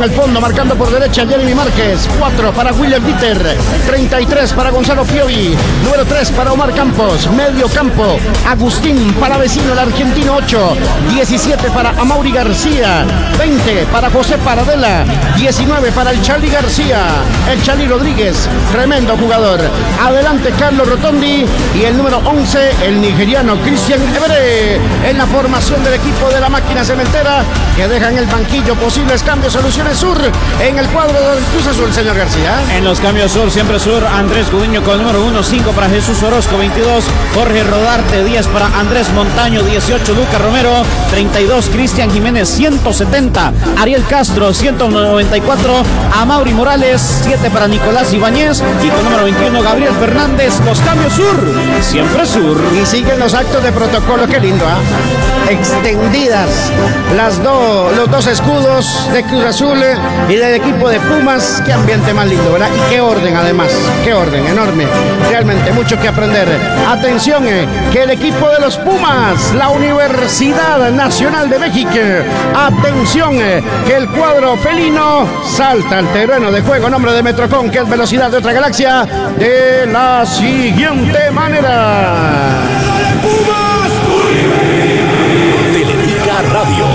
el fondo, marcando por derecha Jeremy Márquez. 4 para William Dieter. 33 para Gonzalo Piovi. Número 3 para Omar Campos. Medio campo, Agustín Palavecino, el argentino. 8. 17 para Amaury García. 20 para José Paradela. 19 para el Charly García. El Charly Rodríguez, tremendo jugador. Adelante Carlos Rotondi. Y el número 11, el nigeriano Christian Evere. En la formación del equipo de la máquina cementera, que deja en el banquillo posibles cambios. Soluciones Sur en el cuadro del Cruz Azul, señor García. En los cambios Sur, siempre Sur. Andrés Gudiño con el número 1, 5 para Jesús Orozco, 22. Jorge Rodarte, 10 para Andrés Montaño, 18. Lucas Romero, 32. Cristian Jiménez, 170. Ariel Castro, 194. Amaury Morales, 7 para Nicolás Ibáñez. Y con el número 21, Gabriel Fernández. Los cambios Sur, siempre Sur. Y siguen los actos de protocolo, qué lindo, extendidas los dos escudos de Cruz Azul y del equipo de Pumas. Qué ambiente más lindo, ¿verdad? Y qué orden, además, qué orden, enorme. Realmente mucho que aprender. Atención, que el equipo de los Pumas, la Universidad Nacional de México, atención, que el cuadro felino salta al terreno de juego, nombre de Metrocon, que es velocidad de otra galaxia, de la siguiente manera. Teletica Radio.